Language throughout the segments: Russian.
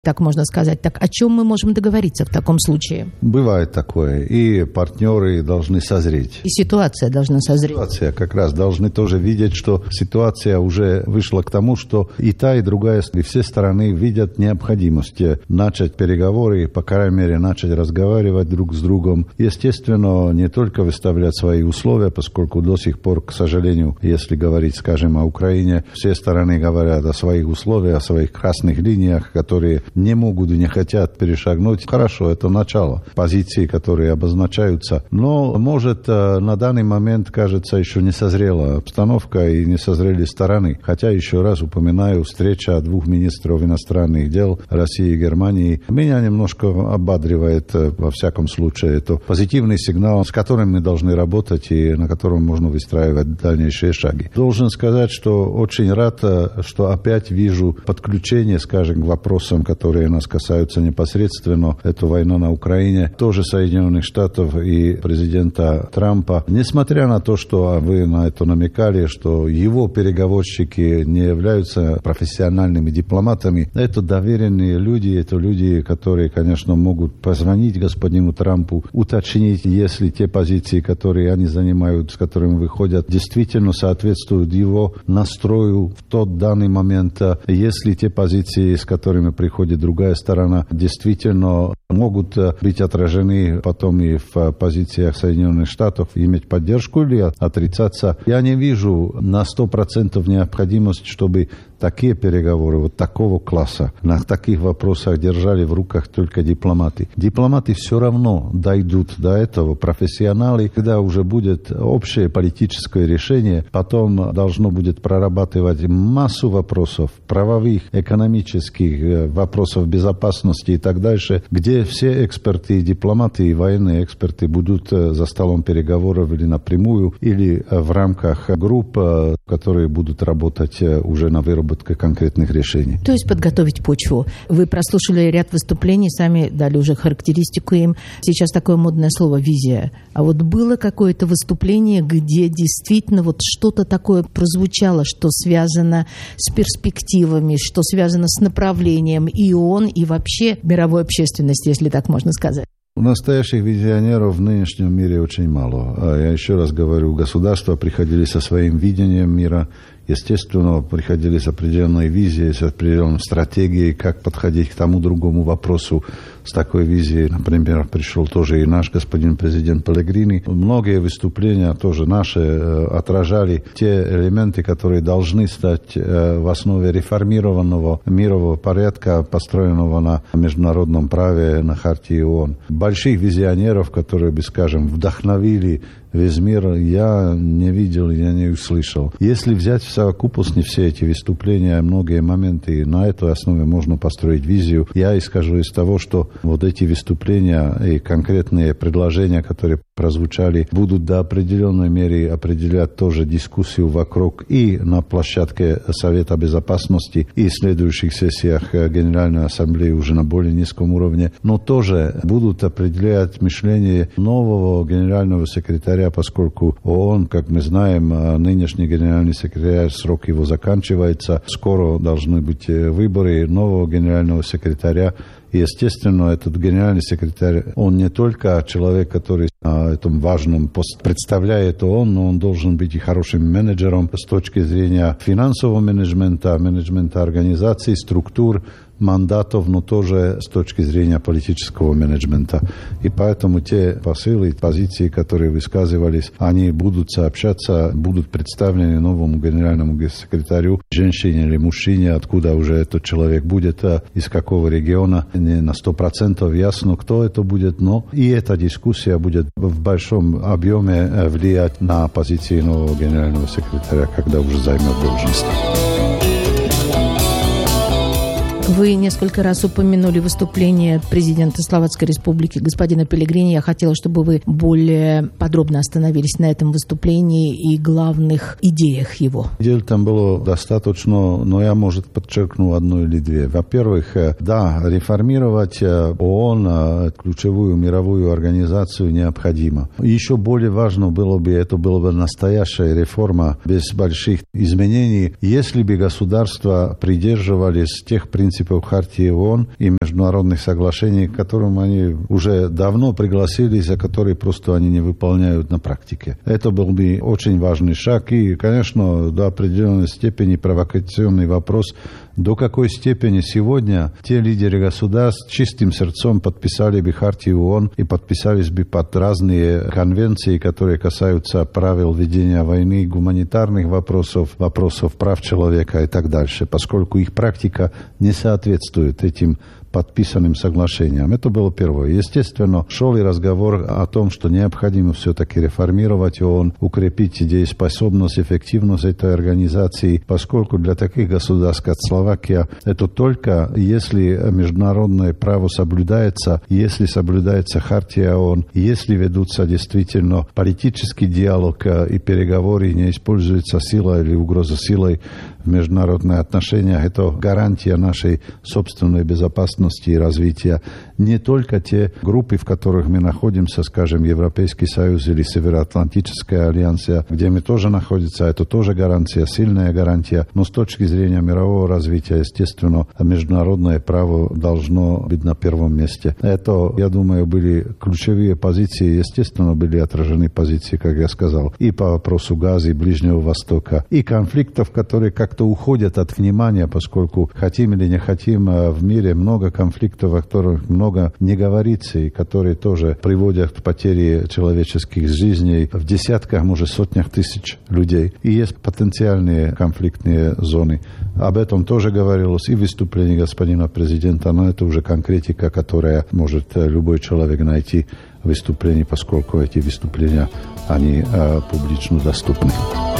так можно сказать. Так о чем мы можем договориться в таком случае? Бывает такое. И партнеры должны созреть. И ситуация должна созреть. Ситуация как раз должны тоже видеть, что ситуация уже вышла к тому, что и та, и другая, и все стороны видят необходимость начать переговоры, по крайней мере, начать разговаривать друг с другом. Естественно, не только выставлять свои условия, поскольку до сих пор, к сожалению, если говорить, скажем, о Украине, все стороны говорят о своих условиях, о своих красных линиях, которые не могут и не хотят перешагнуть. Хорошо, это начало позиции, которые обозначаются. Но, может, на данный момент, кажется, еще не созрела обстановка и не созрели стороны. Хотя, еще раз упоминаю, встреча двух министров иностранных дел России и Германии меня немножко ободривает, во всяком случае. Это позитивный сигнал, с которым мы должны работать и на котором можно выстраивать дальнейшие шаги. Должен сказать, что очень рад, что опять вижу подключение, скажем, к вопросам, которые нас касаются непосредственно. Это война на Украине, тоже Соединенных Штатов и президента Трампа. Несмотря на то, что вы на это намекали, что его переговорщики не являются профессиональными дипломатами, это доверенные люди, это люди, которые, конечно, могут позвонить господину Трампу, уточнить, если те позиции, которые они занимают, с которыми выходят, действительно соответствуют его настрою в тот данный момент, если те позиции, с которыми приходит другая сторона, действительно могут быть отражены потом и в позициях Соединенных Штатов, иметь поддержку или отрицаться. Я не вижу на 100% необходимость, чтобы такие переговоры вот такого класса на таких вопросах держали в руках только дипломаты. Дипломаты все равно дойдут до этого, профессионалы, когда уже будет общее политическое решение, потом должно будет прорабатывать массу вопросов, правовых, экономических, вопросов безопасности и так дальше, где все эксперты, и дипломаты, и военные эксперты будут за столом переговоров или напрямую, или в рамках групп, которые будут работать уже на выработке конкретных решений. То есть подготовить почву. Вы прослушали ряд выступлений, сами дали уже характеристику им. Сейчас такое модное слово «визия». А вот было какое-то выступление, где действительно вот что-то такое прозвучало, что связано с перспективами, что связано с направлением и ООН, и вообще мировой общественности, если так можно сказать? Настоящих визионеров в нынешнем мире очень мало. Я еще раз говорю, государства приходили со своим видением мира. Естественно, приходили с определенной визией, с определенной стратегией, как подходить к тому другому вопросу. С такой визией, например, пришел тоже и наш господин президент Пеллегрини. Многие выступления тоже наши отражали те элементы, которые должны стать в основе реформированного мирового порядка, построенного на международном праве, на хартии ООН. Больших визионеров, которые бы, скажем, вдохновили весь мир, я не видел, я не услышал. Если взять в совокупности все эти выступления, многие моменты, на этой основе можно построить визию. Я исхожу из того, что вот эти выступления и конкретные предложения, которые прозвучали, будут до определенной меры определять тоже дискуссию вокруг и на площадке Совета Безопасности, и в следующих сессиях Генеральной Ассамблеи уже на более низком уровне, но тоже будут определять мышление нового генерального секретаря, поскольку ООН, как мы знаем, нынешний генеральный секретарь, срок его заканчивается, скоро должны быть выборы нового генерального секретаря. И, естественно, этот генеральный секретарь, он не только человек, который на этом важном посте представляет ООН, но он должен быть и хорошим менеджером с точки зрения финансового менеджмента, менеджмента организаций, структур, мандатов, но тоже с точки зрения политического менеджмента. И поэтому те посылы, позиции, которые высказывались, они будут сообщаться, будут представлены новому генеральному секретарю, женщине или мужчине, откуда уже этот человек будет, из какого региона. Не на 100% ясно, кто это будет, но и эта дискуссия будет в большом объеме влиять на позиции нового генерального секретаря, когда уже займет должность. Вы несколько раз упомянули выступление президента Словацкой Республики господина Пеллегрини. Я хотела, чтобы вы более подробно остановились на этом выступлении и главных идеях его. Идей там было достаточно, но я, может, подчеркну одну или две. Во-первых, да, реформировать ООН, ключевую мировую организацию, необходимо. Еще более важно было бы, это была бы настоящая реформа без больших изменений, если бы государства придерживались тех принципов, принципов Хартии ООН и международных соглашений, к которым они уже давно пригласились, за которые просто они не выполняют на практике. Это был бы очень важный шаг и, конечно, до определенной степени провокационный вопрос, до какой степени сегодня те лидеры государств чистым сердцем подписали бы Хартию ООН и подписались бы под разные конвенции, которые касаются правил ведения войны, гуманитарных вопросов, вопросов прав человека и так дальше, поскольку их практика не соответствует этим подписанным соглашениям. Это было первое. Естественно, шел и разговор о том, что необходимо все-таки реформировать ООН, укрепить дееспособность, эффективность этой организации, поскольку для таких государств, как Словакия, это только если международное право соблюдается, если соблюдается Хартия ООН, если ведутся действительно политический диалог и переговоры, не используется сила или угроза силой в международных отношениях, это гарантия нашей собственной безопасности и развития. Не только те группы, в которых мы находимся, скажем, Европейский Союз или Североатлантическая альянса, где мы тоже находимся, это тоже гарантия, сильная гарантия. Но с точки зрения мирового развития, естественно, международное право должно быть на первом месте. Это, я думаю, были ключевые позиции. Естественно, были отражены позиции, как я сказал, и по вопросу Газы, и Ближнего Востока, и конфликтов, которые как-то уходят от внимания, поскольку хотим или не хотим, в мире много конфликтов, о которых много не говорится, и которые тоже приводят к потере человеческих жизней в десятках, может, сотнях тысяч людей. И есть потенциальные конфликтные зоны. Об этом тоже говорилось и в выступлении господина президента, но это уже конкретика, которая может любой человек найти в выступлении, поскольку эти выступления, они публично доступны.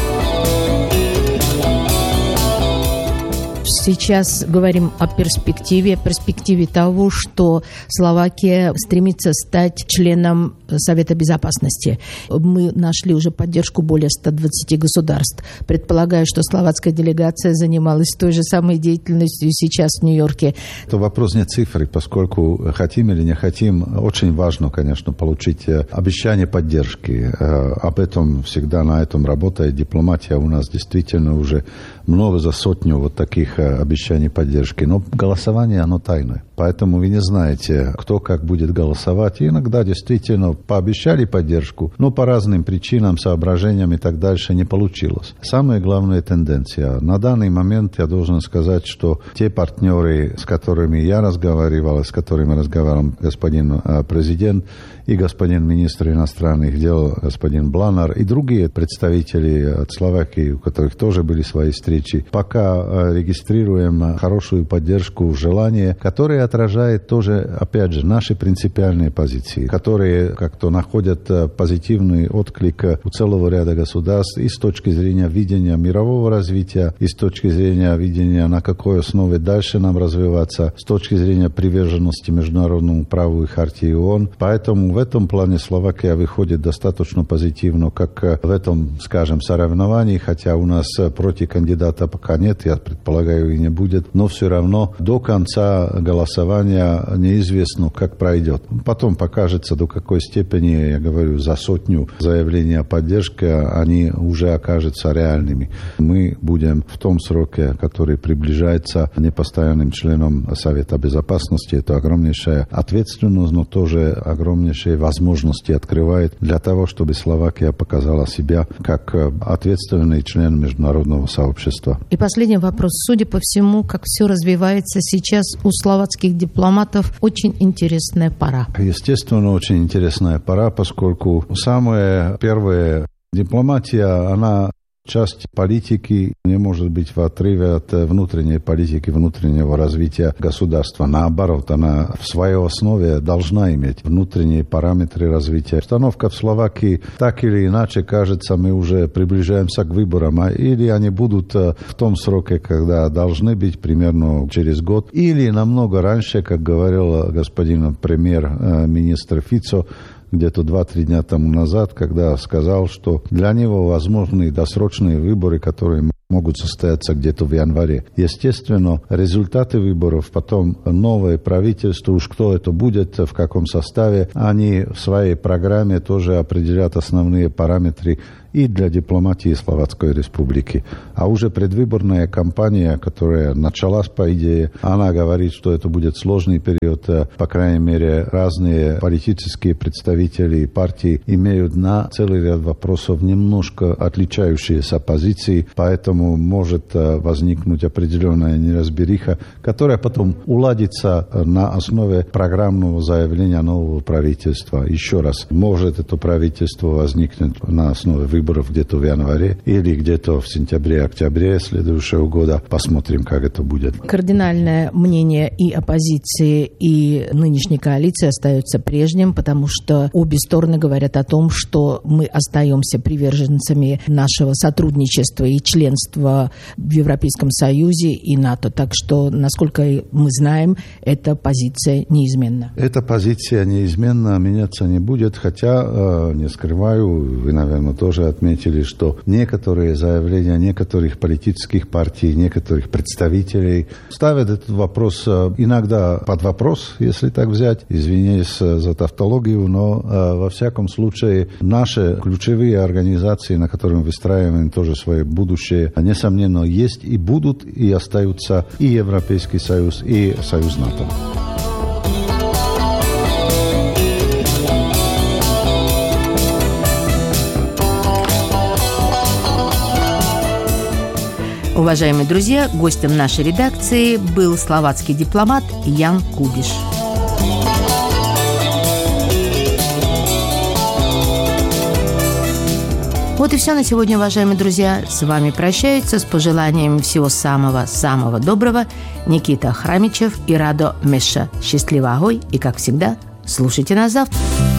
Сейчас говорим о перспективе того, что Словакия стремится стать членом Совета Безопасности. Мы нашли уже поддержку более 120 государств. Предполагаю, что словацкая делегация занималась той же самой деятельностью сейчас в Нью-Йорке. Это вопрос не цифры, поскольку хотим или не хотим, очень важно, конечно, получить обещание поддержки. Об этом всегда на этом работает дипломатия. У нас действительно уже много за сотню вот таких обещаний поддержки. Но голосование, оно тайное. Поэтому вы не знаете, кто как будет голосовать. И иногда действительно пообещали поддержку, но по разным причинам, соображениям и так дальше не получилось. Самая главная тенденция. На данный момент я должен сказать, что те партнеры, с которыми я разговаривал, с которыми разговаривал господин президент и господин министр иностранных дел, господин Бланар, и другие представители от Словакии, у которых тоже были свои встречи, пока регистрируем хорошую поддержку, желание, которое отражает тоже, опять же, наши принципиальные позиции, которые как-то находят позитивный отклик у целого ряда государств и с точки зрения видения мирового развития, и с точки зрения видения, на какой основе дальше нам развиваться, с точки зрения приверженности международному праву и Хартии ООН. Поэтому в этом плане Словакия выходит достаточно позитивно, как в этом, скажем, соревновании, хотя у нас против кандидата пока нет, я предполагаю, и не будет, но все равно до конца голосования неизвестно, как пройдет. Потом покажется, до какой степени, я говорю, за сотню заявлений о поддержке они уже окажутся реальными. Мы будем в том сроке, который приближается, непостоянным членом Совета Безопасности. Это огромнейшая ответственность, но тоже огромнейшие возможности открывает для того, чтобы Словакия показала себя как ответственный член международного сообщества. И последний вопрос. Судя по всему, как все развивается сейчас, у словацких дипломатов очень интересная пора. Естественно, очень интересная пора, поскольку самое первое, дипломатия, она часть политики не может быть в отрыве от внутренней политики, внутреннего развития государства. Наоборот, она в своей основе должна иметь внутренние параметры развития. Обстановка в Словакии так или иначе, кажется, мы уже приближаемся к выборам, или они будут в том сроке, когда должны быть, примерно через год, или намного раньше, как говорил господин премьер-министр Фицо, где-то 2-3 дня тому назад, когда сказал, что для него возможны досрочные выборы, которые могут состояться где-то в январе. Естественно, результаты выборов, потом новое правительство, уж кто это будет, в каком составе, они в своей программе тоже определят основные параметры и для дипломатии Словацкой Республики. А уже предвыборная кампания, которая началась, по идее, она говорит, что это будет сложный период. По крайней мере, разные политические представители партии имеют на целый ряд вопросов немножко отличающиеся позиции, поэтому может возникнуть определенная неразбериха, которая потом уладится на основе программного заявления нового правительства. Еще раз, может это правительство возникнуть на основе выборов где-то в январе или где-то в сентябре-октябре следующего года. Посмотрим, как это будет. Кардинальное мнение и оппозиции, и нынешней коалиции остается прежним, потому что обе стороны говорят о том, что мы остаемся приверженцами нашего сотрудничества и членства в Европейском Союзе и НАТО. Так что, насколько мы знаем, эта позиция неизменна. Эта позиция неизменна, меняться не будет, хотя, не скрываю, вы, наверное, тоже отметили, что некоторые заявления некоторых политических партий, некоторых представителей ставят этот вопрос иногда под вопрос, если так взять. Извиняюсь за тавтологию, но во всяком случае наши ключевые организации, на которых выстраиваем тоже свое будущее, несомненно, есть и будут, и остаются и Европейский Союз, и Союз НАТО. Уважаемые друзья, гостем нашей редакции был словацкий дипломат Ян Кубиш. Вот и все на сегодня, уважаемые друзья. С вами прощаются с пожеланием всего самого-самого доброго Никита Храмичев и Радо Меша. Счастливо, огонь, и, как всегда, слушайте нас завтра.